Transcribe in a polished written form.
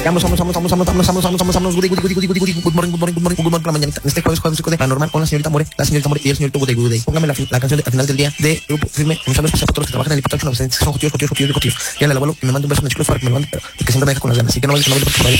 Good morning por la mañanita. En este jueves de Paranormal con la señorita More y el señorito Good. Póngame la canción al final del día de Grupo Firme. Un saludo especial para todos los que trabajan en el Hipotón, los docentes, son jotillos. Y al abuelo, que me mande un beso en el chico para que me lo mande, pero que siempre me deja con las ganas. Así que no vayas a